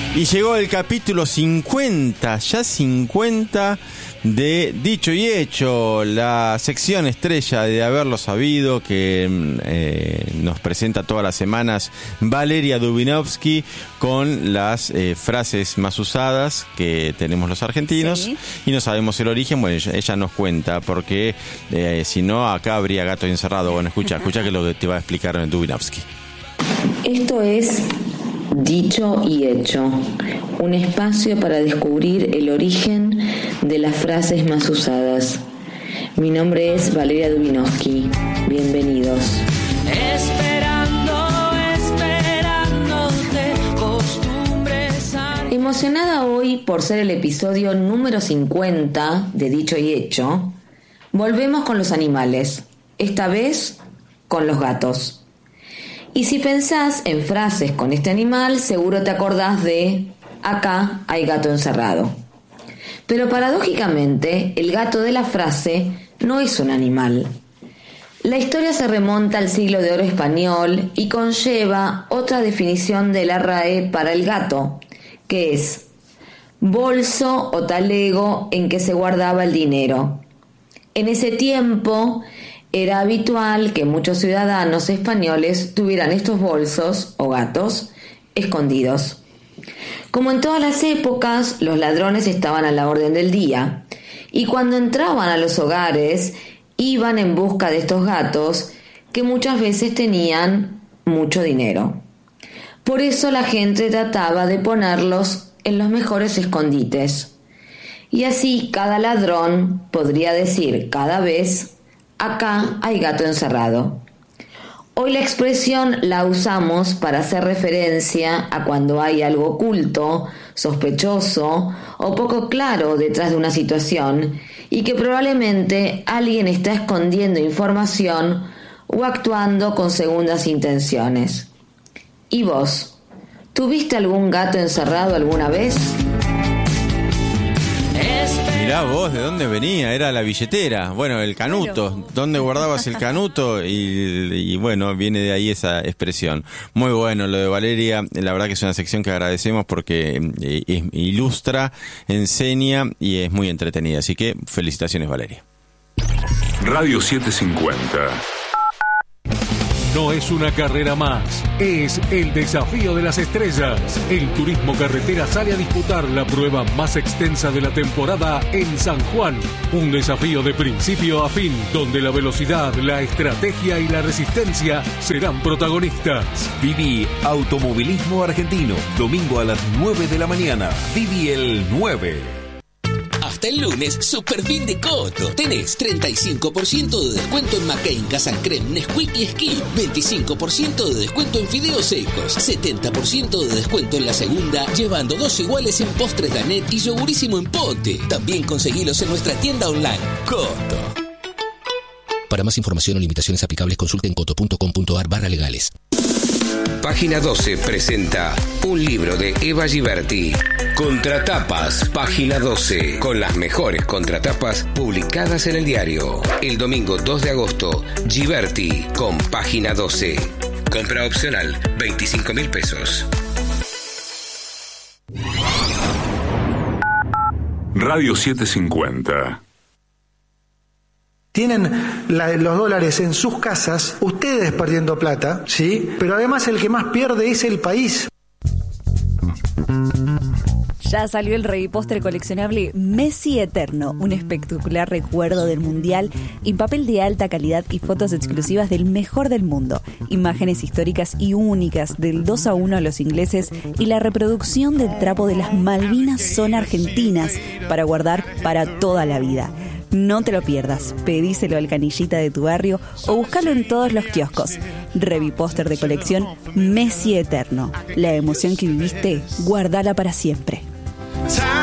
Y llegó el capítulo 50, ya 50 de Dicho y Hecho, la sección estrella de Haberlo Sabido que nos presenta todas las semanas Valeria Dubinovsky con las frases más usadas que tenemos los argentinos. Sí. Y no sabemos el origen. Bueno, ella nos cuenta porque si no acá habría gato encerrado. Bueno, escucha que es lo que te va a explicar Dubinovsky. Esto es Dicho y Hecho, un espacio para descubrir el origen de las frases más usadas. Mi nombre es Valeria Dubinovsky. Bienvenidos. Emocionada hoy por ser el episodio número 50 de Dicho y Hecho, volvemos con los animales, esta vez con los gatos. Y si pensás en frases con este animal, seguro te acordás de acá hay gato encerrado. Pero paradójicamente, el gato de la frase no es un animal. La historia se remonta al siglo de oro español y conlleva otra definición de la RAE para el gato, que es bolso o talego en que se guardaba el dinero. En ese tiempo era habitual que muchos ciudadanos españoles tuvieran estos bolsos o gatos escondidos. Como en todas las épocas, los ladrones estaban a la orden del día y cuando entraban a los hogares iban en busca de estos gatos que muchas veces tenían mucho dinero. Por eso la gente trataba de ponerlos en los mejores escondites. Y así cada ladrón podría decir cada vez: acá hay gato encerrado. Hoy la expresión la usamos para hacer referencia a cuando hay algo oculto, sospechoso o poco claro detrás de una situación y que probablemente alguien está escondiendo información o actuando con segundas intenciones. ¿Y vos? ¿Tuviste algún gato encerrado alguna vez? Mirá vos, ¿de dónde venía? Era la billetera. Bueno, el canuto. Claro. ¿Dónde guardabas el canuto? Y bueno, viene de ahí esa expresión. Muy bueno lo de Valeria. La verdad que es una sección que agradecemos porque ilustra, enseña y es muy entretenida. Así que felicitaciones, Valeria. Radio 750. No es una carrera más, es el desafío de las estrellas. El turismo carretera sale a disputar la prueba más extensa de la temporada en San Juan. Un desafío de principio a fin, donde la velocidad, la estrategia y la resistencia serán protagonistas. Viví Automovilismo Argentino, domingo a las 9 de la mañana. Viví el 9. Hasta el lunes, super fin de Coto. Tenés 35% de descuento en McCain, Casancrem, Nesquik y Skin. 25% de descuento en fideos secos. 70% de descuento en la segunda, llevando 2 iguales en postres Danet y yogurísimo en pote. También conseguilos en nuestra tienda online. Coto. Para más información o limitaciones aplicables, consulten coto.com.ar/legales. Página 12 presenta un libro de Eva Giberti. Contratapas, página 12, con las mejores contratapas publicadas en el diario. El domingo 2 de agosto, Giberti con página 12. Compra opcional, 25.000 pesos. Radio 750. Tienen los dólares en sus casas, ustedes perdiendo plata, ¿sí? Pero además el que más pierde es el país. Ya salió el Reviposter coleccionable Messi Eterno, un espectacular recuerdo del Mundial en papel de alta calidad y fotos exclusivas del mejor del mundo, imágenes históricas y únicas del 2-1 a los ingleses y la reproducción del trapo de las Malvinas son argentinas para guardar para toda la vida. No te lo pierdas, pedíselo al canillita de tu barrio o búscalo en todos los kioscos. Reviposter de colección Messi Eterno. La emoción que viviste, guardala para siempre.